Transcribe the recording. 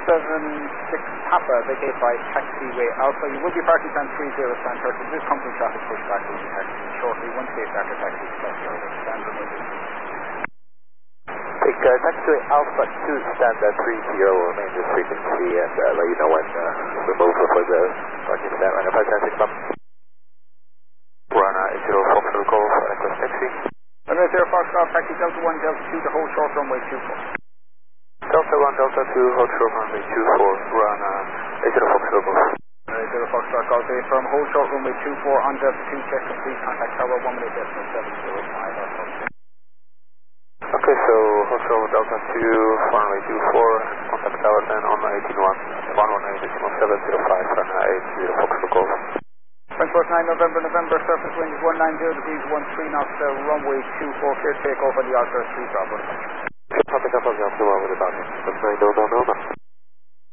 Papa, vacate by taxiway Alpha. You will be parking on 30 stand 30. This company traffic pushback will be taxi shortly. Once safe after taxi stand remaining. Take taxiway Alpha 2 stand 30 will remain this frequency and let you know when we move for the parking stand. Runner 576 bump. Runner 80 Foxtrot Golf, request taxi. Runner 0 Foxtrot, taxi Delta 1, Delta 2 to hold short runway 24. Delta 1, Delta 2, hold short runway 24, run 80 Foxtrot Golf. 80 Foxtrot Golf, from hold short runway 24 on Delta 2, check complete, contact tower 1 minute decimal 705. Okay, so hold short Delta 2, runway 24, contact tower then on 18.1, 118 decimal 705, run 80 Foxtrot Golf. French 9 November, surface wind 190 degrees, 13 knots, runway 24, clear take off on the Alpha 3 Bravo. Traffic up on the Alpha 1 with about 9 November.